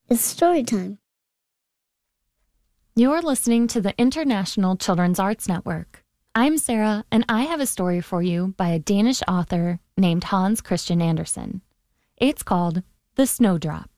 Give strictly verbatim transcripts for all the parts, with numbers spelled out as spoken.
It's story time. You're listening to the International Children's Arts Network. I'm Sarah, and I have a story for you by a Danish author named Hans Christian Andersen. It's called The Snowdrop.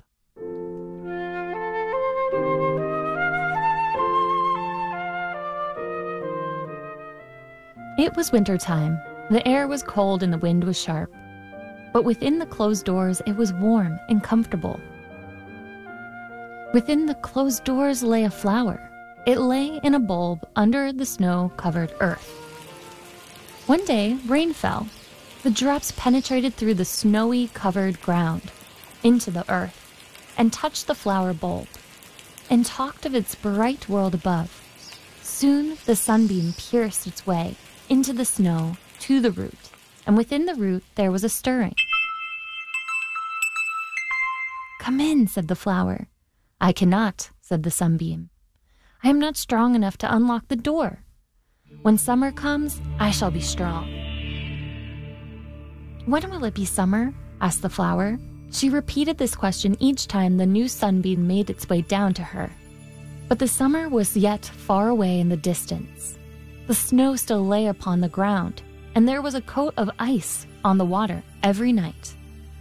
It was wintertime. The air was cold and the wind was sharp. But within the closed doors, it was warm and comfortable. Within the closed doors lay a flower. It lay in a bulb under the snow-covered earth. One day, rain fell. The drops penetrated through the snowy-covered ground into the earth and touched the flower bulb and talked of its bright world above. Soon, the sunbeam pierced its way into the snow to the root, and within the root there was a stirring. "Come in," said the flower. "I cannot," said the sunbeam. "I am not strong enough to unlock the door. When summer comes, I shall be strong." "When will it be summer?" asked the flower. She repeated this question each time the new sunbeam made its way down to her. But the summer was yet far away in the distance. The snow still lay upon the ground, and there was a coat of ice on the water every night.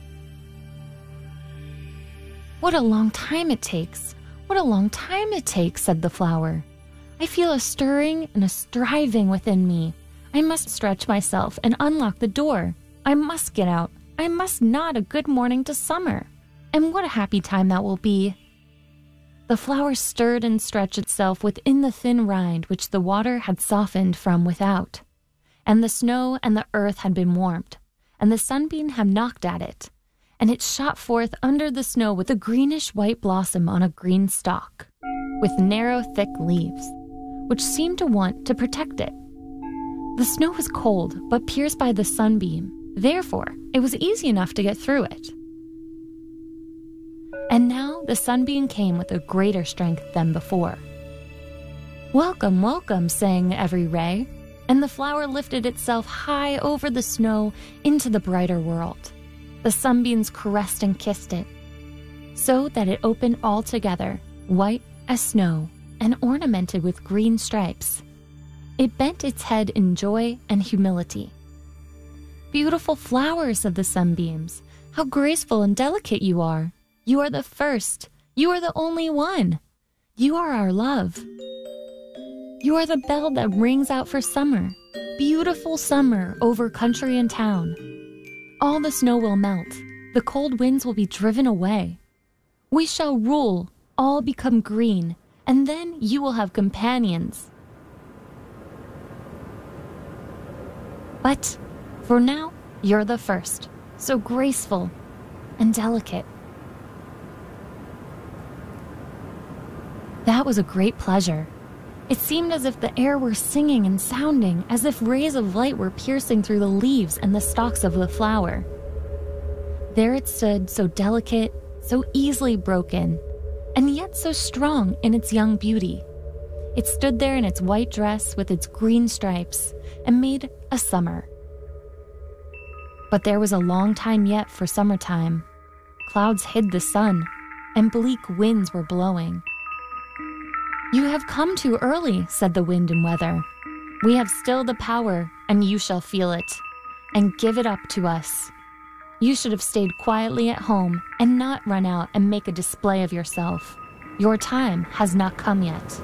"What a long time it takes! What a long time it takes," said the flower. "I feel a stirring and a striving within me. I must stretch myself and unlock the door. I must get out. I must nod a good morning to summer. And what a happy time that will be." The flower stirred and stretched itself within the thin rind which the water had softened from without. And the snow and the earth had been warmed, and the sunbeam had knocked at it, and it shot forth under the snow with a greenish-white blossom on a green stalk, with narrow, thick leaves, which seemed to want to protect it. The snow was cold, but pierced by the sunbeam. Therefore, it was easy enough to get through it. And now the sunbeam came with a greater strength than before. "Welcome, welcome," sang every ray, and the flower lifted itself high over the snow into the brighter world. The sunbeams caressed and kissed it, so that it opened altogether, white as snow and ornamented with green stripes. It bent its head in joy and humility. "Beautiful flower," said the sunbeams, "how graceful and delicate you are. You are the first. You are the only one. You are our love. You are the bell that rings out for summer. Beautiful summer over country and town. All the snow will melt. The cold winds will be driven away. We shall rule, all become green, and then you will have companions. But for now, you're the first, so graceful and delicate." That was a great pleasure. It seemed as if the air were singing and sounding, as if rays of light were piercing through the leaves and the stalks of the flower. There it stood, so delicate, so easily broken, and yet so strong in its young beauty. It stood there in its white dress with its green stripes and made a summer. But there was a long time yet for summertime. Clouds hid the sun, and bleak winds were blowing. "You have come too early," said the wind and weather. "We have still the power, and you shall feel it, and give it up to us. You should have stayed quietly at home and not run out and make a display of yourself. Your time has not come yet."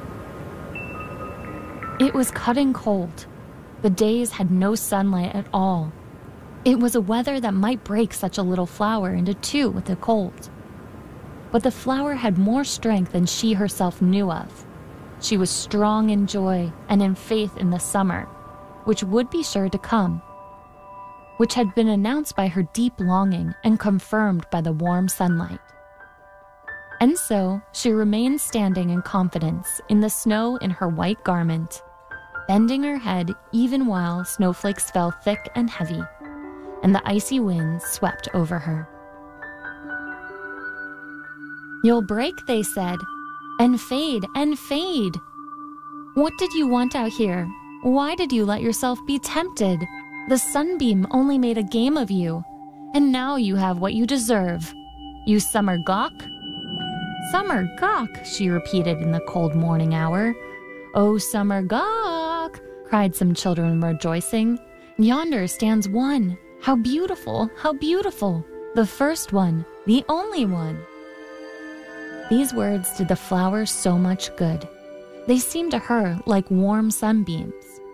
It was cutting cold. The days had no sunlight at all. It was a weather that might break such a little flower into two with the cold. But the flower had more strength than she herself knew of. She was strong in joy and in faith in the summer, which would be sure to come, which had been announced by her deep longing and confirmed by the warm sunlight. And so she remained standing in confidence in the snow in her white garment, bending her head even while snowflakes fell thick and heavy, and the icy winds swept over her. "You'll break," they said, "and fade and fade. What did you want out here? Why did you let yourself be tempted? The sunbeam only made a game of you, and now you have what you deserve. You summer gawk, Summer gawk, she repeated in the cold morning hour. Oh, summer gawk, cried some children rejoicing. Yonder stands one. How beautiful, how beautiful. The first one, the only one. These words did the flower so much good. They seemed to her like warm sunbeams.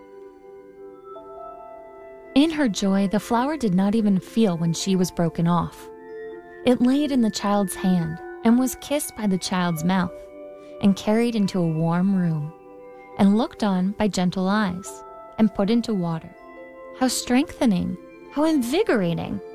In her joy, the flower did not even feel when she was broken off. It laid in the child's hand and was kissed by the child's mouth and carried into a warm room and looked on by gentle eyes and put into water. How strengthening, how invigorating!